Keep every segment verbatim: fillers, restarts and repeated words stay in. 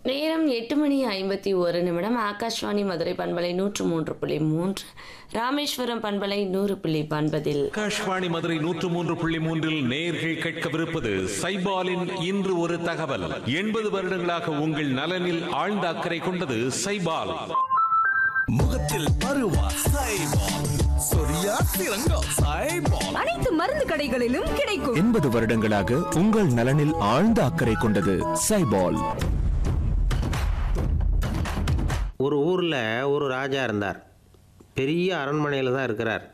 நேரம் எட்டு மணி ஐம்பத்தி ஒரு நிமிடம். ஆகாஷ்வாணி மதுரை பண்பலை நூற்று மூன்று புள்ளி மூன்று, ராமேஸ்வரம் பண்பலை நூறு புள்ளி பண்பதில் ஆகாஷ்வாணி மதுரை நூற்று மூன்று புள்ளி மூன்றில் நேர்கள் கேட்கவிருப்பது சைபாலின் இன்று ஒரு தகவல். எண்பது வருடங்களாக உங்கள் நலனில் ஆழ்ந்த அக்கறை கொண்டது சைபால். முகத்தில் பருவா சைபால், சொரியா சிறங்கம் சைபால், அனைத்து மருந்து கடைகளிலும் கிடைக்கும். எண்பது வருடங்களாக உங்கள் நலனில் ஆழ்ந்த அக்கறை கொண்டது சைபால். ஒரு ஊரில் ஒரு ராஜா இருந்தார். பெரிய அரண்மனையில் தான் இருக்கிறார்.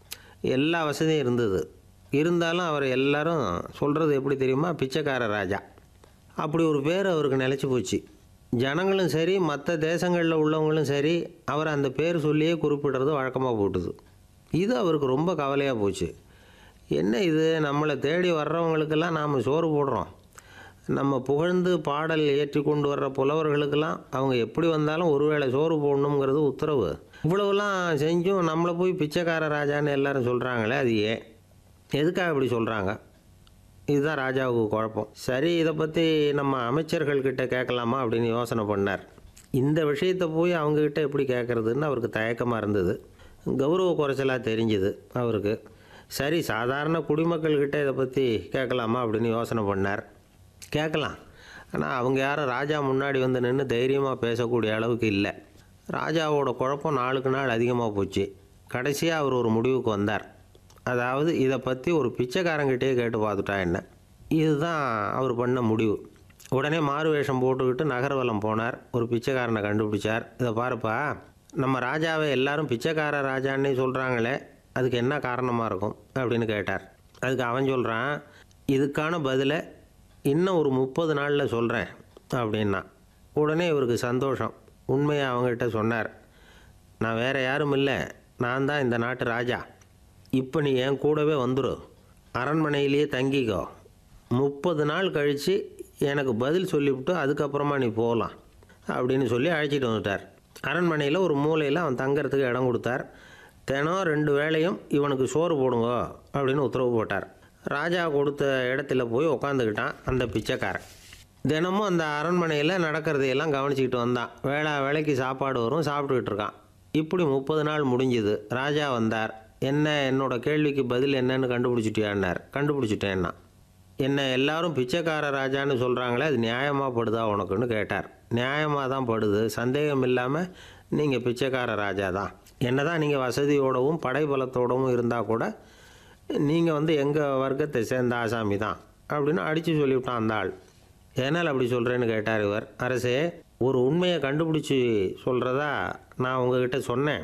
எல்லா வசதியும் இருந்தது. இருந்தாலும் அவர் எல்லாரும் சொல்கிறது எப்படி தெரியுமா? பிச்சைக்கார ராஜா. அப்படி ஒரு பேர் அவருக்கு நிலச்சி போச்சு. ஜனங்களும் சரி, மற்ற தேசங்களில் உள்ளவங்களும் சரி, அவர் அந்த பேர் சொல்லியே குறிப்பிடுறது வழக்கமாக போட்டுது. இது அவருக்கு ரொம்ப கவலையாக போச்சு. என்ன இது, நம்மளை தேடி வர்றவங்களுக்கெல்லாம் நாம் சோறு போடுறோம், நம்ம புகழ்ந்து பாடல் ஏற்றி கொண்டு வர்ற புலவர்களுக்கெல்லாம் அவங்க எப்படி வந்தாலும் ஒருவேளை சோறு போடணுங்கிறது உத்தரவு. இவ்வளவுலாம் செஞ்சும் நம்மளை போய் பிச்சைக்கார ராஜான்னு எல்லாரும் சொல்கிறாங்களே, அது ஏன், எதுக்காக இப்படி சொல்கிறாங்க? இதுதான் ராஜாவுக்கு குழப்பம். சரி, இதை பற்றி நம்ம அமைச்சர்கள்கிட்ட கேட்கலாமா அப்படின்னு யோசனை பண்ணார். இந்த விஷயத்தை போய் அவங்கக்கிட்ட எப்படி கேட்குறதுன்னு அவருக்கு தயக்கமாக இருந்தது. கௌரவ குறைச்சலாக தெரிஞ்சுது அவருக்கு. சரி, சாதாரண குடிமக்கள்கிட்ட இதை பற்றி கேட்கலாமா அப்படின்னு யோசனை பண்ணார். கேட்கலாம். ஆனால் அவங்க யாரும் ராஜா முன்னாடி வந்து நின்று தைரியமாக பேசக்கூடிய அளவுக்கு இல்லை. ராஜாவோட குழப்பம் நாளுக்கு நாள் அதிகமாக போச்சு. கடைசியாக அவர் ஒரு முடிவுக்கு வந்தார். அதாவது இதை பற்றி ஒரு பிச்சைக்காரங்கிட்டே கேட்டு பார்த்துட்டா என்ன. இதுதான் அவர் பண்ண முடிவு. உடனே மாறு வேஷம் போட்டுக்கிட்டு நகர்வலம் போனார். ஒரு பிச்சைக்காரனை கண்டுபிடிச்சார். இதை பாருப்பா, நம்ம ராஜாவை எல்லாரும் பிச்சைக்கார ராஜான்னே சொல்கிறாங்களே, அதுக்கு என்ன காரணமாக இருக்கும் அப்படின்னு கேட்டார். அதுக்கு அவன் சொல்கிறான், இதுக்கான பதிலை இன்னும் ஒரு முப்பது நாளில் சொல்கிறேன் அப்படின்னா. உடனே இவருக்கு சந்தோஷம். உண்மையை அவங்ககிட்ட சொன்னார். நான் வேறு யாரும் இல்லை, நான் தான் இந்த நாட்டு ராஜா. இப்போ நீ என் கூடவே வந்துடு, அரண்மனையிலேயே தங்கிக்கோ. முப்பது நாள் கழித்து எனக்கு பதில் சொல்லிவிட்டு அதுக்கப்புறமா நீ போகலாம் அப்படின்னு சொல்லி அழைச்சிட்டு வந்துட்டார். அரண்மனையில் ஒரு மூலையில் அவன் தங்கிறதுக்கு இடம் கொடுத்தார். தினம் ரெண்டு வேளையும் இவனுக்கு சோறு போடுங்க அப்படின்னு உத்தரவு போட்டார். ராஜா கொடுத்த இடத்துல போய் உக்காந்துக்கிட்டான் அந்த பிச்சைக்காரன். தினமும் அந்த அரண்மனையில் நடக்கிறதையெல்லாம் கவனிச்சிக்கிட்டு வந்தான். வேளா வேலைக்கு சாப்பாடு வரும், சாப்பிட்டுக்கிட்டு இருக்கான். இப்படி முப்பது நாள் முடிஞ்சுது. ராஜா வந்தார். என்ன, என்னோட கேள்விக்கு பதில் என்னன்னு கண்டுபிடிச்சிட்டியான்னார். கண்டுபிடிச்சிட்டேன்னா. என்ன எல்லாரும் பிச்சைக்கார ராஜான்னு சொல்கிறாங்களே, அது நியாயமாக படுதா உனக்குன்னு கேட்டார். நியாயமாக தான் படுது, சந்தேகம் இல்லாமல் நீங்கள் பிச்சைக்கார ராஜா தான். என்ன தான் நீங்கள் வசதியோடவும் படைபலத்தோடவும் இருந்தால் கூட நீங்கள் வந்து எங்கள் வர்க்கத்தை சேர்ந்த ஆசாமி தான் அப்படின்னு அடித்து சொல்லிவிட்டான் அந்த ஆள். ஏனால் அப்படி சொல்கிறேன்னு கேட்டார் இவர். அரசே, ஒரு உண்மையை கண்டுபிடிச்சி சொல்கிறதா நான் உங்ககிட்ட சொன்னேன்.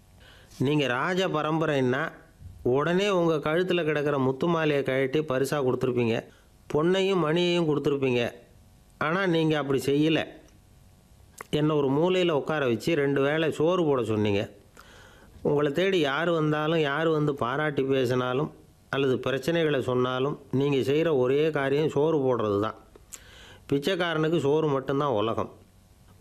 நீங்கள் ராஜ பரம்பரைன்னா உடனே உங்கள் கழுத்தில் கிடக்கிற முத்து மாலையை கழட்டி பரிசாக கொடுத்துருப்பீங்க, பொன்னையும் மணியையும் கொடுத்துருப்பீங்க. ஆனால் நீங்கள் அப்படி செய்யலை. என்னை ஒரு மூலையில் உட்கார வச்சு ரெண்டு வேளை சோறு போட சொன்னீங்க. உங்களை தேடி யார் வந்தாலும், யார் வந்து பாராட்டி பேசினாலும் அல்லது பிரச்சனைகளை சொன்னாலும் நீங்கள் செய்கிற ஒரே காரியம் சோறு போடுறது தான். பிச்சைக்காரனுக்கு சோறு மட்டும்தான் உலகம்.